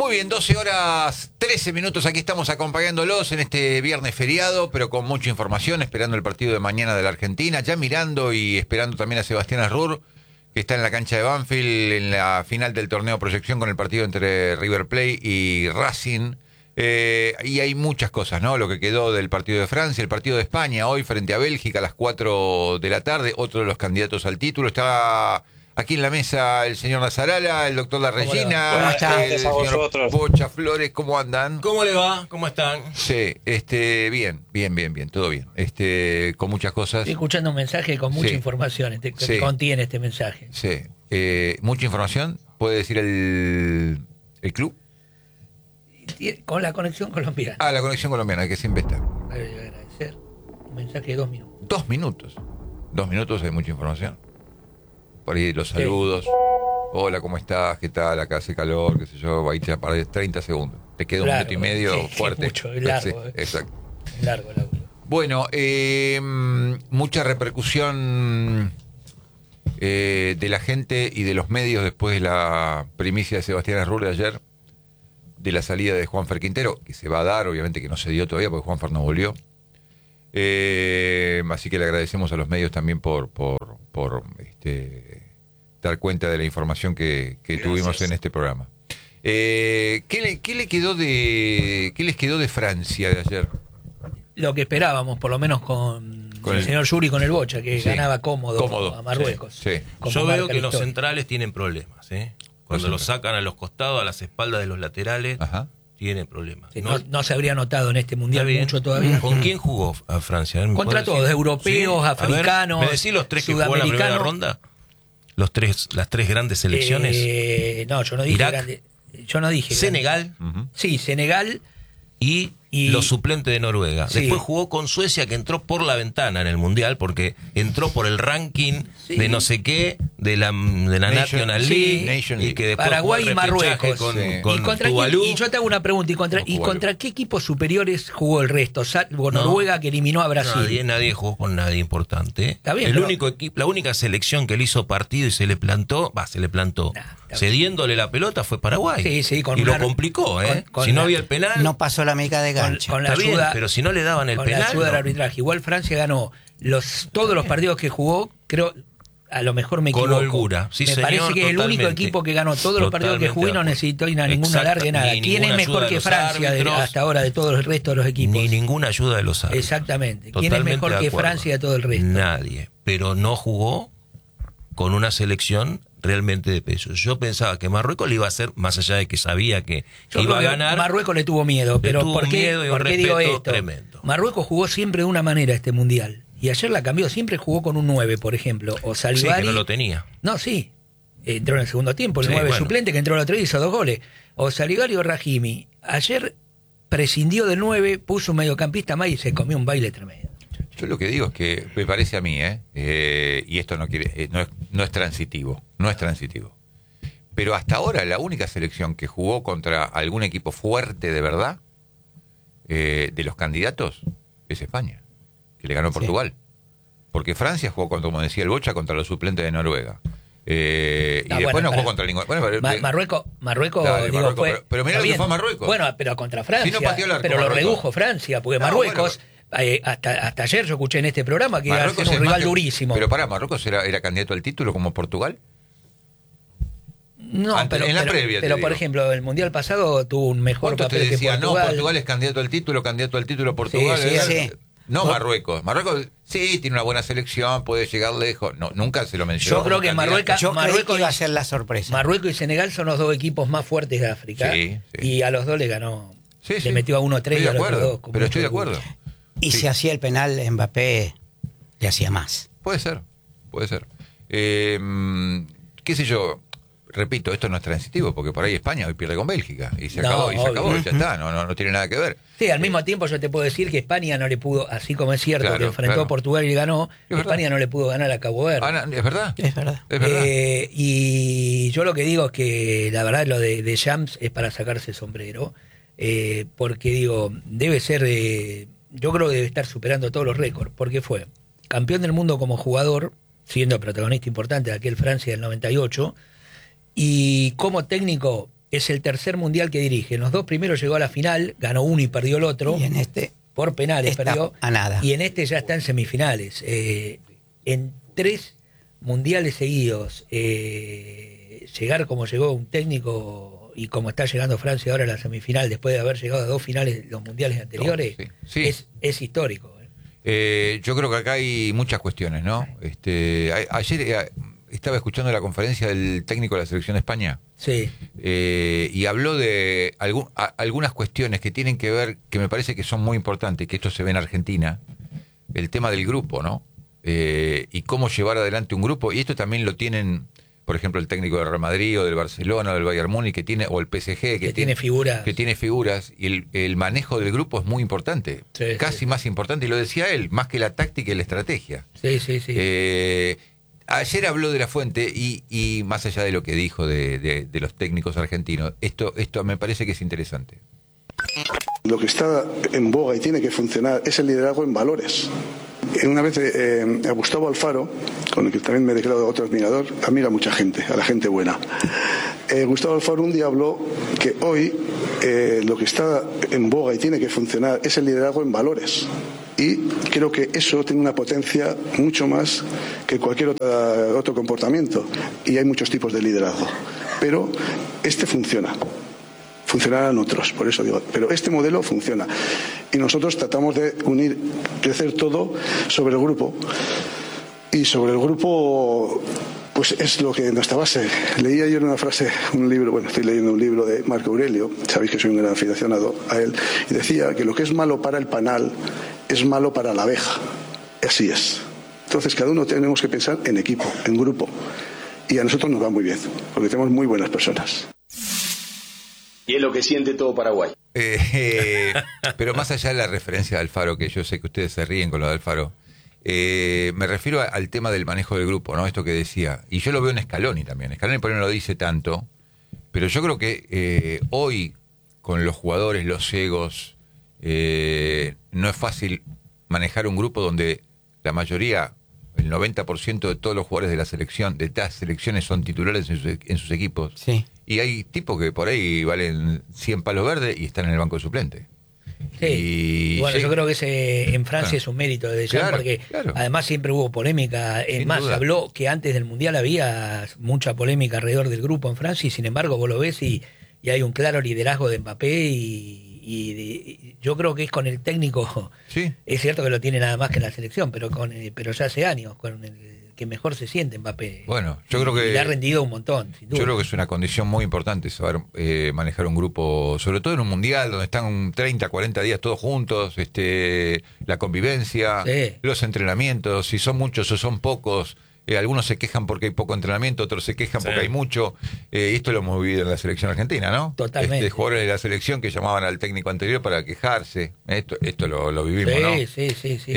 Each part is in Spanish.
Muy bien, 12 horas 13 minutos. Aquí estamos acompañándolos en este viernes feriado, pero con mucha información, esperando el partido de mañana de la Argentina, ya mirando y esperando también a Sebastián Arrur, que está en la cancha de Banfield en la final del torneo Proyección con el partido entre River Plate y Racing. Y hay muchas cosas, ¿no? Lo que quedó del partido de Francia, el partido de España hoy frente a Bélgica a las 4 de la tarde, otro de los candidatos al título. Está aquí en la mesa el señor Nazarala, el doctor La Regina, ¿Cómo están? el señor Pocha Flores, ¿cómo andan? ¿Cómo le va? ¿Cómo están? Sí, bien, todo bien. Con muchas cosas. Estoy escuchando un mensaje con mucha Sí. información que Sí. contiene este mensaje. Sí, mucha información, puede decir el club. Con la conexión colombiana. Ah, la conexión colombiana, que siempre está. Agradecer. Un mensaje de 2 minutos. 2 minutos. 2 minutos hay mucha información. Por ahí los saludos. Hola, ¿cómo estás? ¿Qué tal? Acá hace calor, qué sé yo. Ahí te aparece 30 segundos. Te queda un minuto y medio sí, fuerte. Mucho, es largo. Sí, exacto. Es largo el audio. Bueno, mucha repercusión de la gente y de los medios después de la primicia de Sebastián Arrur de ayer, de la salida de Juanfer Quintero, que se va a dar, obviamente que no se dio todavía porque Juanfer no volvió. Así que le agradecemos a los medios también por dar cuenta de la información que tuvimos en este programa. ¿Qué les quedó de Francia de ayer? Lo que esperábamos, por lo menos con el el señor Yuri, con el Bocha, que Sí. ganaba cómodo a Marruecos. Sí. Como Yo marca veo que la los historia. centrales tienen problemas, ¿eh? Cuando Los los sacan a los costados, a las espaldas de los laterales, Ajá. tienen problemas. Sí, no se habría notado en este mundial Está bien. mucho todavía. ¿Con quién jugó a Francia? ¿Me Contra podés todos, decir? europeos, Sí. A africanos, ver, ¿me decís los tres que jugó en la primera sudamericanos? ronda? Las tres grandes selecciones. No, yo no dije Irak, grande. Yo no dije Senegal Ujú. Sí, Senegal. y Y- los suplentes de Noruega. Sí. Después jugó con Suecia, que entró por la ventana en el Mundial, porque entró por el ranking Sí. de no sé qué, de la National sí, League, Nation y League. que después Paraguay jugó y el repechaje Marruecos. con, Sí. con ¿Y contra Tuvalu. quién? Y yo te hago una pregunta. Con ¿Y Tuvalu. contra qué equipos superiores jugó el resto? Salvo No. Noruega, que eliminó a Brasil. Nadie jugó con nadie importante. Está bien, el pero- único equipo, la única selección que le hizo partido y se le plantó, Nah, está cediéndole la pelota fue Paraguay. Sí, sí, con y una- lo complicó, ¿eh? con si no la- había el penal, No pasó la mica de gancho. con la está bien, ayuda, pero si no le daban el con la penal. ayuda del no. arbitraje. Igual Francia ganó todos los partidos que jugó, creo. A lo mejor me Con equivoco. holgura, sí, me señor, parece que es el único totalmente. equipo que ganó todos los partidos que Totalmente jugó y no de acuerdo. necesitó ir a ninguna Exacto, larga nada. ni ¿Quién es ninguna mejor ayuda de que los Francia árbitros. hasta ahora de todo el resto de los equipos? Ni ninguna ayuda de los árbitros. Exactamente. ¿Quién es Totalmente mejor de que acuerdo. Francia de todo el resto? Nadie. Pero no jugó con una selección realmente de peso. Yo pensaba que Marruecos le iba a hacer, más allá de que sabía que Yo iba a creo que ganar. Marruecos le tuvo miedo, pero tuvo ¿por qué, miedo y un por qué digo respeto esto? tremendo. Marruecos jugó siempre de una manera este mundial. Y ayer la cambió, siempre jugó con un 9, por ejemplo. O Sí, Salivari. que no lo tenía. No, sí. Entró en el segundo tiempo, el Sí, 9 bueno. suplente que entró el otro día hizo 2 goles. O Salivari o Rahimi. Ayer prescindió del 9, puso un mediocampista más y se comió un baile tremendo. Yo lo que digo es que me parece a mí, y esto no es transitivo, pero hasta ahora la única selección que jugó contra algún equipo fuerte de verdad, de los candidatos, es España, que le ganó a Portugal. Porque Francia jugó, como decía el Bocha, contra los suplentes de Noruega. Y después no jugó contra ningún... Bueno, Marruecos, Dale, digo, Marruecos, fue... pero mirá está lo que bien. fue a Marruecos. Bueno, pero contra Francia. Si no pateó el arco pero lo Marruecos. redujo Francia, porque No, Marruecos, hasta ayer yo escuché en este programa que iba a Marruecos ser es un más rival durísimo. Pero Marruecos era candidato al título como Portugal. No, Antes, en la previa, te pero por digo. ejemplo, el Mundial pasado tuvo un mejor ¿Cuántos te papel que decían? No, Portugal. Portugal es candidato al título Portugal. Sí, sí. No, Marruecos. Marruecos sí tiene una buena selección, puede llegar lejos. No, nunca se lo mencionó. Yo creo como que candidato. Yo creí que Marruecos- iba a ser la sorpresa. Marruecos y Senegal son los dos equipos más fuertes de África. Sí, sí. Y a los dos le ganó. Sí, le sí. metió a 1-3 Estoy y de a los acuerdo, dos. con pero mucho estoy de orgullo. acuerdo. Y Sí. si hacía el penal, Mbappé le hacía más. Puede ser. Qué sé yo, repito, esto no es transitivo, porque por ahí España hoy pierde con Bélgica. Y se No, acabó, obvio. ya está, no tiene nada que ver. Sí, al mismo tiempo yo te puedo decir que España no le pudo, así como es cierto Claro, que enfrentó claro. a Portugal y ganó, Es verdad. España no le pudo ganar a Cabo Verde. ¿Es verdad? Es verdad. Es verdad. Y yo lo que digo es que la verdad lo de Shams es para sacarse el sombrero, porque digo, debe ser, yo creo que debe estar superando todos los récords, porque fue campeón del mundo como jugador, siendo protagonista importante de aquel Francia del 98, y como técnico es el tercer mundial que dirige. En los 2 primeros llegó a la final, ganó uno y perdió el otro. Y en este por penales está perdió. a nada. Y en este ya está en semifinales. En 3 mundiales seguidos, llegar como llegó un técnico y como está llegando Francia ahora a la semifinal, después de haber llegado a 2 finales los mundiales anteriores, Sí. es histórico. Yo creo que acá hay muchas cuestiones, ¿no? Ayer estaba escuchando la conferencia del técnico de la selección de España. Sí. Y habló de algunas cuestiones que tienen que ver, que me parece que son muy importantes, que esto se ve en Argentina, el tema del grupo, ¿no? Y cómo llevar adelante un grupo, y esto también lo tienen, por ejemplo, el técnico del Real Madrid o del Barcelona o del Bayern Múnich, que tiene, o el PSG, que tiene figuras. Que tiene figuras, y el manejo del grupo es muy importante, casi más importante, y lo decía él, más que la táctica y la estrategia. Sí. Ayer habló de La Fuente y más allá de lo que dijo de los técnicos argentinos, esto me parece que es interesante. Lo que está en boga y tiene que funcionar es el liderazgo en valores. Una vez a Gustavo Alfaro, con el que también me declaro otro admirador, admira a mucha gente, a la gente buena. Gustavo Alfaro un día habló que hoy lo que está en boga y tiene que funcionar es el liderazgo en valores. Y creo que eso tiene una potencia mucho más que cualquier otro comportamiento. Y hay muchos tipos de liderazgo. Pero este funciona. Funcionarán otros, por eso digo. Pero este modelo funciona. Y nosotros tratamos de crecer todo sobre el grupo. Y sobre el grupo, pues es lo que nuestra base. Leí ayer una frase, un libro, estoy leyendo un libro de Marco Aurelio, sabéis que soy un gran aficionado a él, y decía que lo que es malo para el panal es malo para la abeja. Así es. Entonces cada uno tenemos que pensar en equipo, en grupo. Y a nosotros nos va muy bien, porque tenemos muy buenas personas. Y es lo que siente todo Paraguay. Pero más allá de la referencia de Alfaro, que yo sé que ustedes se ríen con lo de Alfaro, me refiero al tema del manejo del grupo, ¿no? Esto que decía. Y yo lo veo en Scaloni también. Scaloni por ahí no lo dice tanto, pero yo creo que hoy, con los jugadores, los egos, no es fácil manejar un grupo donde la mayoría, el 90% de todos los jugadores de la selección, de estas selecciones, son titulares en sus equipos. Sí. Y hay tipos que por ahí valen 100 palos verdes y están en el banco de suplente. Sí. Y bueno, yo creo que en Francia es un mérito de Deschamps, porque además siempre hubo polémica. Es más, se habló que antes del Mundial había mucha polémica alrededor del grupo en Francia, y sin embargo vos lo ves y hay un claro liderazgo de Mbappé y yo creo que es con el técnico. Sí. Es cierto que lo tiene nada más que en la selección, pero ya hace años con el que mejor se siente Mbappé. Bueno, yo creo que le ha rendido un montón, sin duda. Yo creo que es una condición muy importante saber manejar un grupo, sobre todo en un mundial donde están 30, 40 días todos juntos, la convivencia, los entrenamientos, si son muchos o son pocos. Algunos se quejan porque hay poco entrenamiento, otros se quejan porque hay mucho. Esto lo hemos vivido en la selección argentina, ¿no? Totalmente. Jugadores de la selección que llamaban al técnico anterior para quejarse. Esto lo vivimos, ¿no? Sí.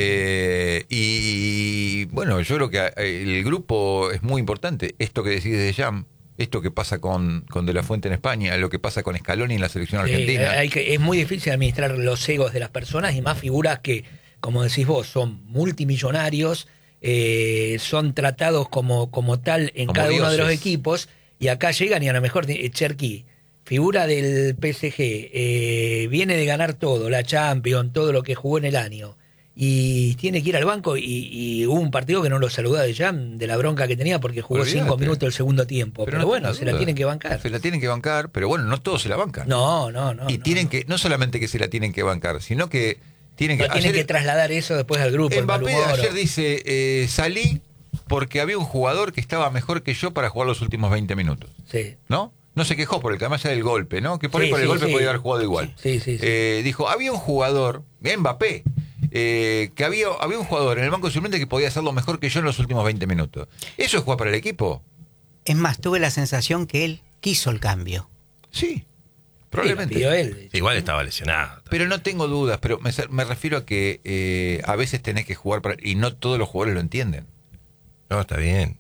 Y bueno, yo creo que el grupo es muy importante. Esto que decís de Deschamps, esto que pasa con De La Fuente en España, lo que pasa con Scaloni en la selección argentina. Es muy difícil administrar los egos de las personas, y más figuras que, como decís vos, son multimillonarios. Son tratados como tal en cada uno de los equipos, y acá llegan y a lo mejor Cherki, figura del PSG, viene de ganar todo, la Champions, todo lo que jugó en el año, y tiene que ir al banco, y hubo un partido que no lo saludaba de la bronca que tenía porque jugó 5 minutos el segundo tiempo, pero bueno, se la tienen que bancar. Se la tienen que bancar, pero bueno, no todos se la bancan. No. Y tienen que, no solamente que se la tienen que bancar, sino que tienen que trasladar eso después al grupo. Mbappé ayer dice, salí porque había un jugador que estaba mejor que yo para jugar los últimos 20 minutos. Sí. ¿No? No se quejó por el tema del golpe, ¿no? Que por ahí por el golpe podía haber jugado igual. Sí. Dijo, había un jugador, Mbappé, que había un jugador en el banco de suplente que podía hacerlo mejor que yo en los últimos 20 minutos. ¿Eso es jugar para el equipo? Es más, tuve la sensación que él quiso el cambio. Sí. Probablemente. Él. Igual estaba lesionado. Pero no tengo dudas, pero me refiero a que a veces tenés que jugar y no todos los jugadores lo entienden. No, está bien.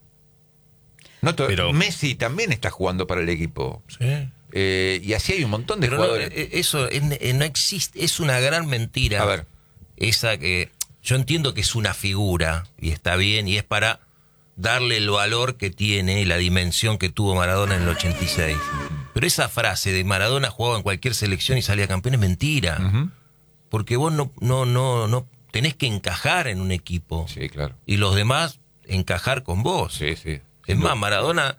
Pero Messi también está jugando para el equipo. Sí. Y así hay un montón de jugadores. Eso no existe, es una gran mentira. A ver. Esa que yo entiendo que es una figura y está bien, y es para darle el valor que tiene y la dimensión que tuvo Maradona en el 86. Pero esa frase de Maradona jugaba en cualquier selección y salía campeón es mentira. Ujú. Porque vos no tenés que encajar en un equipo. Sí, claro. Y los demás encajar con vos. Sí, sí. Es más, Maradona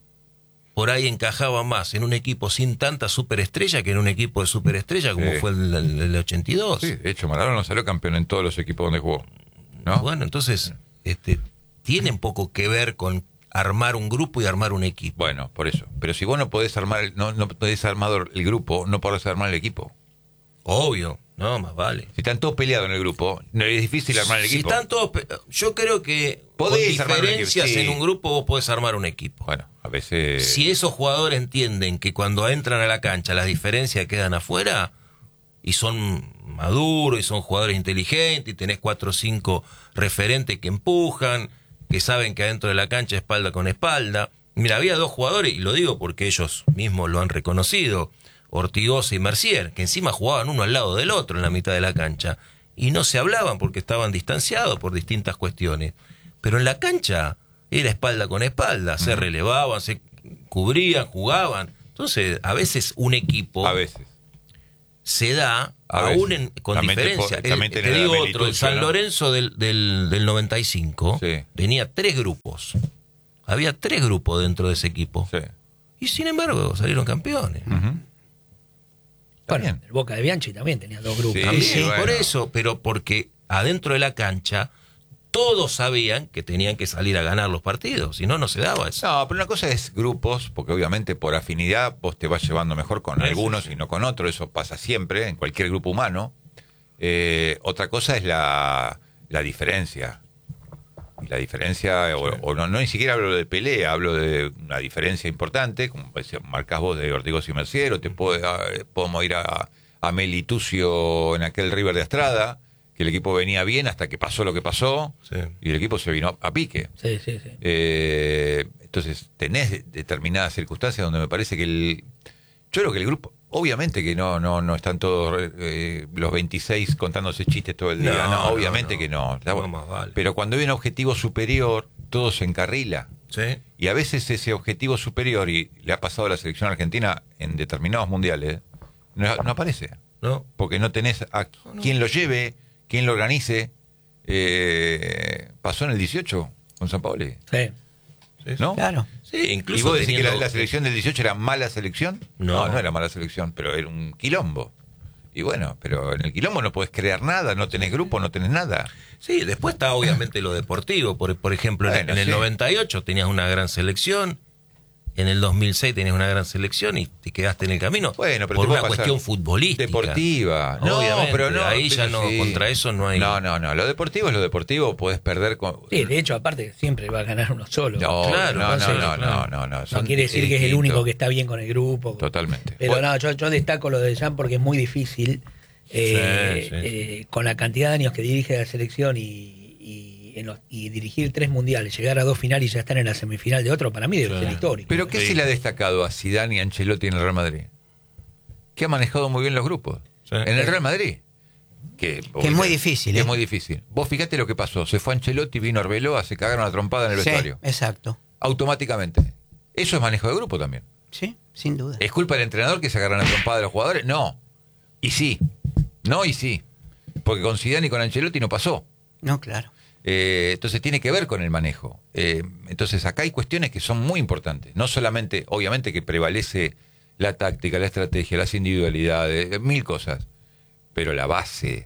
por ahí encajaba más en un equipo sin tanta superestrella que en un equipo de superestrella como Sí. fue el 82. Sí, de hecho, Maradona no salió campeón en todos los equipos donde jugó. ¿No? Bueno, entonces tiene un poco que ver con armar un grupo y armar un equipo. Bueno, por eso. Pero si vos no podés armar, no podés armar el grupo, no podés armar el equipo. Obvio, no, más vale. Si están todos peleados en el grupo, no es difícil armar el Si equipo. están todos yo creo que Podés con armar un diferencias equipo, sí. en un grupo vos podés armar un equipo. Bueno, a veces... Si esos jugadores entienden que cuando entran a la cancha las diferencias quedan afuera y son maduros y son jugadores inteligentes y tenés 4 o 5 referentes que empujan, que saben que adentro de la cancha espalda con espalda. Mira, había 2 jugadores, y lo digo porque ellos mismos lo han reconocido, Ortigosa y Mercier, que encima jugaban uno al lado del otro en la mitad de la cancha y no se hablaban porque estaban distanciados por distintas cuestiones. Pero en la cancha era espalda con espalda, se relevaban, se cubrían, jugaban. Entonces, a veces un equipo A veces. se da A aún veces. con También diferencia. también Te tenés digo la otro, el Melituccio, San ¿no? Lorenzo del 95 Sí. tenía 3 grupos. Había 3 grupos dentro de ese equipo. Sí. Y sin embargo salieron campeones. Ujú. Bueno, bien. el Boca de Bianchi también tenía 2 grupos. Sí, También, sí, por bueno. eso, pero porque adentro de la cancha todos sabían que tenían que salir a ganar los partidos, si no, no se daba eso. No, pero una cosa es grupos, porque obviamente por afinidad vos te vas llevando mejor con Eso algunos sí. y no con otros, eso pasa siempre en cualquier grupo humano. Otra cosa es la diferencia. Y la diferencia, o no ni siquiera hablo de pelea, hablo de una diferencia importante, como marcás vos de Ortigosa y Mercier, o podemos ir a Melituccio en aquel River de Astrada, que el equipo venía bien hasta que pasó lo que pasó, Sí. y el equipo se vino a pique. Sí, sí, sí. Entonces tenés determinadas circunstancias donde me parece que yo creo que el grupo, obviamente que no están todos los 26 contándose chistes todo el día, no, obviamente que no. Está bueno. más vale. Pero cuando hay un objetivo superior, todo se encarrila. Sí. Y a veces ese objetivo superior, y le ha pasado a la selección argentina en determinados mundiales, no aparece. ¿No? Porque no tenés a quien lo lleve, quien lo organice. Pasó en el 18 con San Paoli, Sí. ¿no? Claro. Sí, ¿Y incluso vos decís que teniendo- la selección del 18 era mala selección? No. No era mala selección, pero era un quilombo. Y bueno, pero en el quilombo no podés crear nada, no tenés grupo, no tenés nada. Sí, después está obviamente lo deportivo. Por ejemplo, Bueno, en el sí. 98 tenías una gran selección, en el 2006 tenías una gran selección y te quedaste en el camino Bueno, pero por te puede una pasar. cuestión futbolística. Deportiva. No, Obviamente, pero no. ahí ya pero no, contra eso no hay... No. Lo deportivo es lo deportivo, podés perder con... Sí, de hecho, aparte, siempre va a ganar uno solo. No, Claro, no, entonces, no. No son quiere decir que es el distintos. único que está bien con el grupo. Totalmente. Pero Bueno, no, yo destaco lo de Jan porque es muy difícil con la cantidad de años que dirige la selección y dirigir 3 mundiales, llegar a 2 finales y ya estar en la semifinal de otro, para mí debe Sí. ser histórico. ¿Pero qué Sí. se le ha destacado a Zidane y a Ancelotti en el Real Madrid? Que ha manejado muy bien los grupos. Sí. En el Real Madrid. Que es muy difícil, que ¿eh? es muy difícil. Vos fíjate lo que pasó. Se fue Ancelotti, vino Arbeloa, se cagaron a trompada en el Sí, vestuario. exacto. Automáticamente. Eso es manejo de grupo también. Sí, sin duda. ¿Es culpa del entrenador que se agarran a trompada de los jugadores? No. Y sí. No y sí. Porque con Zidane y con Ancelotti no pasó. No, claro. Entonces tiene que ver con el manejo. Entonces acá hay cuestiones que son muy importantes. No solamente, obviamente que prevalece la táctica, la estrategia, las individualidades, 1000 cosas. Pero la base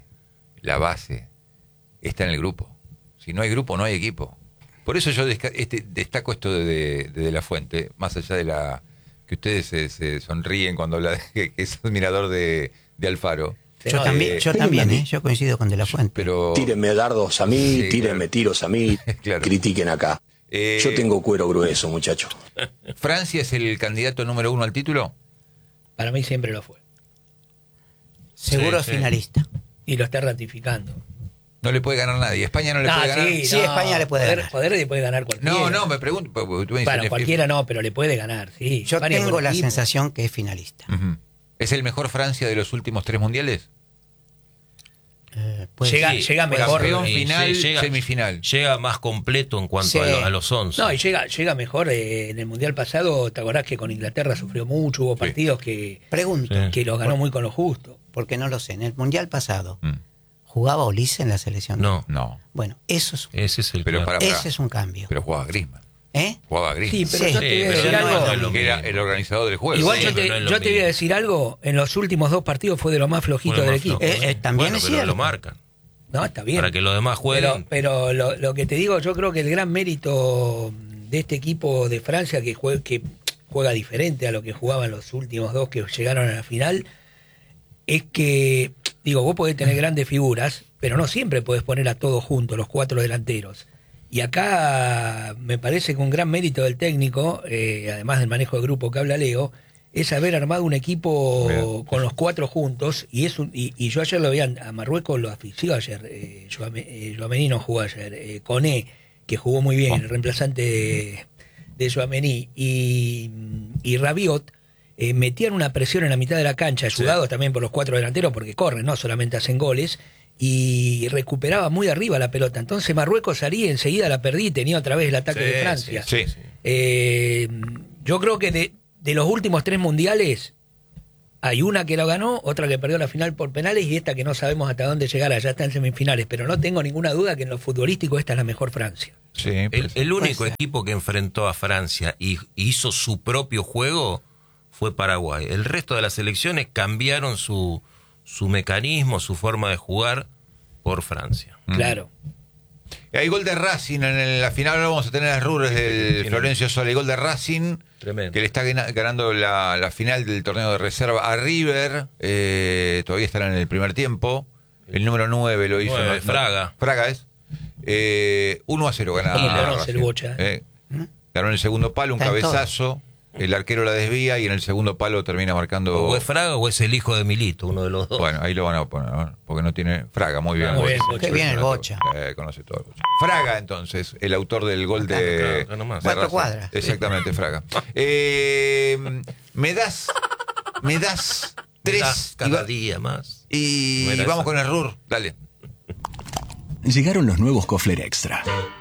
está en el grupo. Si no hay grupo, no hay equipo. Por eso yo destaco esto de la Fuente, más allá de que ustedes se sonríen cuando habla de que es admirador de Alfaro. Yo también, Pregúntame. yo coincido con De La Fuente. Pero Tírenme dardos a mí, Sí, tírenme claro. tiros a mí, Claro. critiquen acá. Yo tengo cuero grueso, muchachos. ¿Francia es el candidato número 1 al título? Para mí siempre lo fue. Seguro sí. finalista. Y lo está ratificando. No le puede ganar nadie. España no le puede ganar. Sí, España le puede ganar. Poder le puede ganar cualquiera. No, me pregunto. porque tú me dices, Bueno, cualquiera no, pero le puede ganar, sí. Yo España es tengo buen la equipo. sensación que es finalista. Ujú. ¿Es el mejor Francia de los últimos 3 mundiales? Llega mejor. Campeón, final, llega, semifinal. Llega más completo en cuanto Sí. a los 11. No, y llega mejor. En el Mundial pasado, ¿te acordás que con Inglaterra sufrió mucho? Hubo partidos que Pregunto, Sí. los ganó muy con lo justo. porque no lo sé. En el Mundial pasado, ¿jugaba Ulises en la selección? No, No, Bueno, eso es, ese es el pero claro. ese es un cambio. pero jugaba Griezmann. ¿Eh? Jugaba Griezmann. Sí, pero Sí, yo te voy a pero decir no algo. es lo que era mismo. el organizador del juego. Igual Sí, yo pero te, no es lo yo te voy a mismo. decir algo. En los últimos 2 partidos fue de lo más flojito Bueno, del más equipo. flojo. También Bueno, es pero cierto. lo marcan. No, está bien. Para que los demás jueguen. Pero lo que te digo, yo creo que el gran mérito de este equipo de Francia, que juega diferente a lo que jugaban los últimos 2 que llegaron a la final, es que, digo, vos podés tener grandes figuras, pero no siempre podés poner a todos juntos, los 4 delanteros. Y acá me parece que un gran mérito del técnico, además del manejo de grupo que habla Leo, es haber armado un equipo Bien. con los 4 juntos. Y yo ayer lo vi a Marruecos, lo asfixió ayer. Tchouaméni no jugó ayer. Koné, que jugó muy bien, el reemplazante de Tchouaméni, y Rabiot, metían una presión en la mitad de la cancha, ayudados también por los 4 delanteros, porque corren, no solamente hacen goles, y recuperaba muy arriba la pelota. Entonces Marruecos salía, enseguida la perdí y tenía otra vez el ataque Sí, de Francia. sí. Yo creo que de los últimos 3 mundiales, hay una que lo ganó, otra que perdió la final por penales y esta que no sabemos hasta dónde llegará, ya está en semifinales, pero no tengo ninguna duda que en lo futbolístico esta es la mejor Francia. Sí, El único equipo que enfrentó a Francia y hizo su propio juego fue Paraguay. El resto de las selecciones cambiaron su mecanismo, su forma de jugar por Francia. Claro. Hay gol de Racing en la final. Ahora vamos a tener las rubres del Sí, Florencio Sola. Hay gol de Racing, Tremendo. que le está ganando la final del torneo de reserva a River. Todavía estará en el primer tiempo. El número 9 lo hizo. 9, Fraga. Fraga es. 1-0 gana. ¿Cómo conoce Racing. el Bocha? Ganó en el segundo palo, un Está en cabezazo. El arquero la desvía y en el segundo palo termina marcando. O es Fraga o es el hijo de Milito, uno de los dos. Bueno, ahí lo van a poner, ¿no? Porque no tiene. Fraga, muy bien. Muy bien, Qué bien el Bocha. Conoce todo el Bocha. Fraga, entonces, el autor del gol de. acá nomás. de 4 Racing. cuadras. Exactamente, Fraga. Me das Me 3 das cada día más. y No era vamos esa. con el RUR. Dale. Llegaron los nuevos Kofler Extra.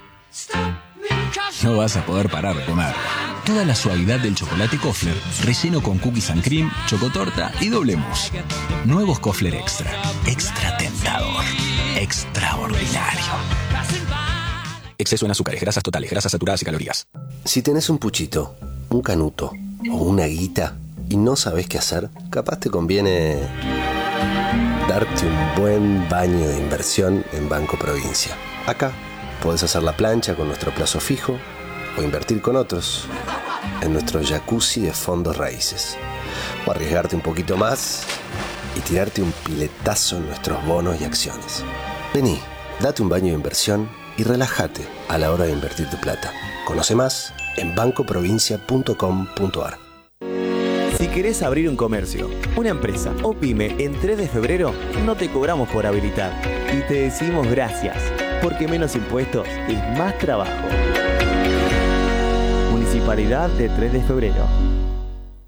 No vas a poder parar de comer. Toda la suavidad del chocolate Kofler, relleno con cookies and cream, chocotorta y doble mousse. Nuevos Kofler Extra. Extra tentador. Extraordinario. Exceso en azúcares, grasas totales, grasas saturadas y calorías. Si tenés un puchito, un canuto o una guita y no sabés qué hacer, capaz te conviene darte un buen baño de inversión en Banco Provincia. Acá podés hacer la plancha con nuestro plazo fijo o invertir con otros en nuestro jacuzzi de fondos raíces. O arriesgarte un poquito más y tirarte un piletazo en nuestros bonos y acciones. Vení, date un baño de inversión y relájate a la hora de invertir tu plata. Conoce más en bancoprovincia.com.ar. Si querés abrir un comercio, una empresa o pyme en 3 de febrero, no te cobramos por habilitar y te decimos gracias, porque menos impuestos es más trabajo. Municipalidad de 3 de febrero.